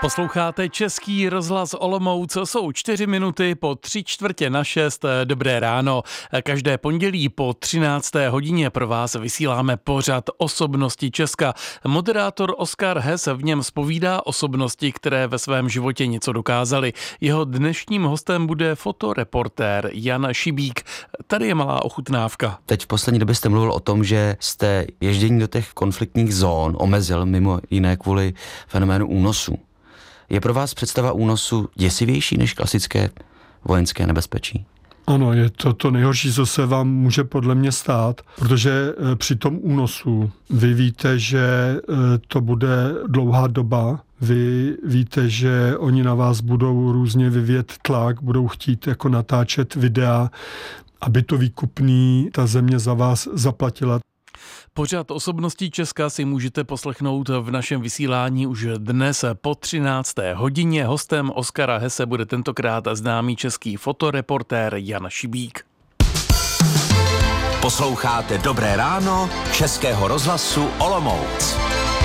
Posloucháte Český rozhlas Olomouc, jsou 4 minuty po 3:45. Dobré ráno. Každé pondělí po 13. hodině pro vás vysíláme pořad Osobnosti Česka. Moderátor Oskar Hess v něm zpovídá osobnosti, které ve svém životě něco dokázaly. Jeho dnešním hostem bude fotoreportér Jan Šibík. Tady je malá ochutnávka. Teď v poslední době jste mluvil o tom, že jste ježdění do těch konfliktních zón omezil mimo jiné kvůli fenoménu únosu. Je pro vás představa únosu děsivější než klasické vojenské nebezpečí? Ano, je to nejhorší, co se vám může podle mě stát, protože při tom únosu vy víte, že to bude dlouhá doba, vy víte, že oni na vás budou různě vyvíjet tlak, budou chtít jako natáčet videa, aby to výkupný ta země za vás zaplatila. Pořad Osobností Česka si můžete poslechnout v našem vysílání už dnes po 13. hodině. Hostem Oskara Hesse bude tentokrát známý český fotoreportér Jan Šibík. Posloucháte Dobré ráno Českého rozhlasu Olomouc.